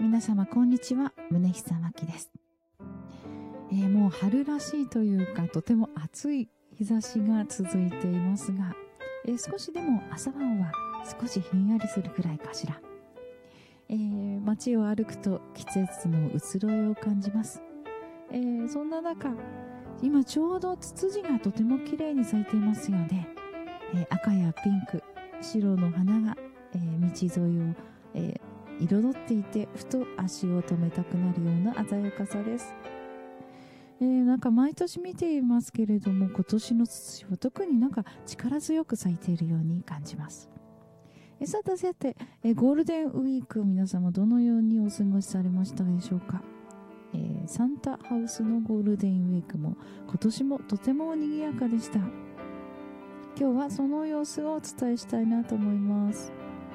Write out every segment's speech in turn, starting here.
皆様こんにちは、宗久真希です。もう春らしいというか、とても暑い日差しが続いていますが、少しでも朝晩は少しひんやりするくらいかしら。街を歩くと季節の移ろいを感じます。そんな中、今ちょうどツツジがとても綺麗に咲いていますよね。赤やピンク、白の花が、道沿いを、彩っていて、ふと足を止めたくなるような鮮やかさです。なんか毎年見ていますけれども、今年のツツジは特になんか力強く咲いているように感じます。さて、ゴールデンウィーク、皆様どのようにお過ごしされましたでしょうか。サンタハウスのゴールデンウィークも今年もとても賑やかでした。今日はその様子をお伝えしたいなと思います。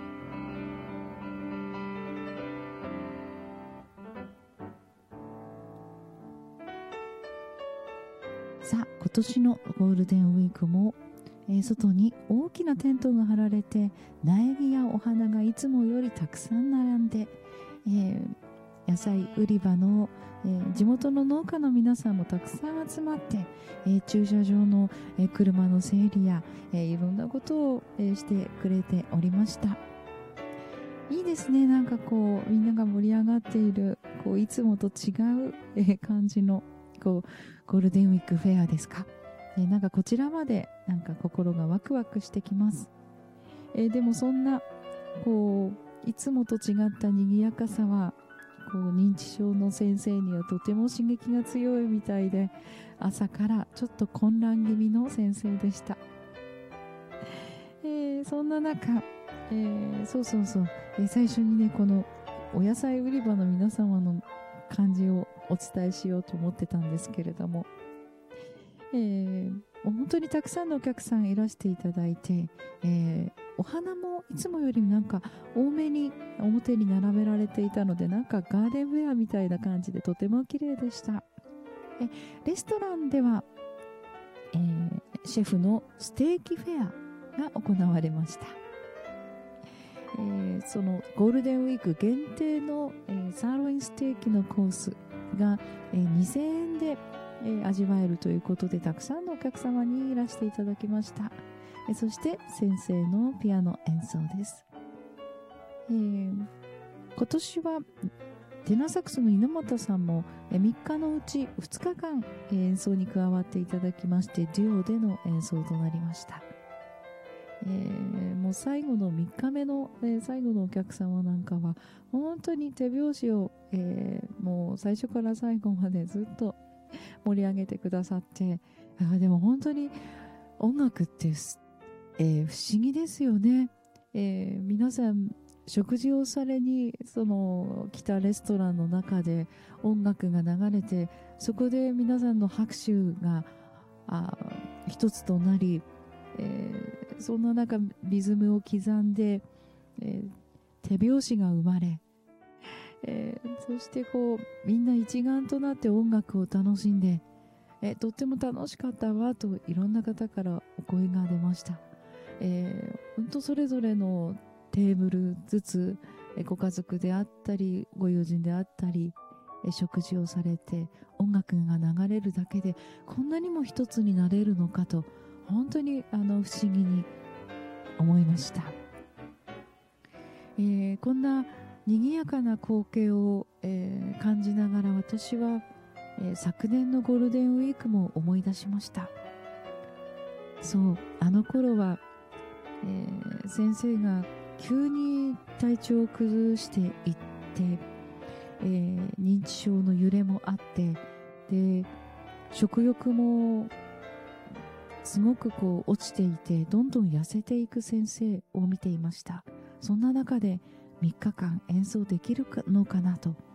さあ、今年のゴールデンウィークも、外に大きなテントが張られて、苗木やお花がいつもよりたくさん並んで、野菜売り場の、地元の農家の皆さんもたくさん集まって、駐車場の、車の整理や、いろんなことを、してくれておりました。いいですね。なんかこうみんなが盛り上がっている、こういつもと違う、感じのこうゴールデンウィークフェアですか。なんかこちらまでなんか心がワクワクしてきます。でもそんなこういつもと違った賑やかさは、こう認知症の先生にはとても刺激が強いみたいで、朝からちょっと混乱気味の先生でした。そんな中、最初にね、このお野菜売り場の皆様の感じをお伝えしようと思ってたんですけれども、本当にたくさんのお客さんいらしていただいて、お花もいつもよりなんか多めに表に並べられていたので、なんかガーデンウェアみたいな感じでとても綺麗でした。レストランでは、シェフのステーキフェアが行われました。そのゴールデンウィーク限定の、サーロインステーキのコースが、2000円で、味わえるということで、たくさんのお客様にいらしていただきました。そして先生のピアノ演奏です。今年はテナーサックスの稲本さんも3日のうち2日間演奏に加わっていただきまして、デュオでの演奏となりました。もう最後の3日目の、最後のお客様なんかは本当に手拍子を、もう最初から最後までずっと盛り上げてくださって、でも本当に音楽って、不思議ですよね。皆さん食事をされにその来たレストランの中で音楽が流れて、そこで皆さんの拍手が一つとなり、そんな中リズムを刻んで、手拍子が生まれ、そしてこうみんな一丸となって音楽を楽しんで、とっても楽しかったわといろんな方からお声が出ました。本当それぞれのテーブルずつ、ご家族であったりご友人であったり、食事をされて音楽が流れるだけでこんなにも一つになれるのかと、本当に不思議に思いました。こんな賑やかな光景を、感じながら、私は、昨年のゴールデンウィークも思い出しました。そう、あの頃は、先生が急に体調を崩していって、認知症の揺れもあって、で食欲もすごくこう落ちていて、どんどん痩せていく先生を見ていました。そんな中で3日間演奏できるのかなと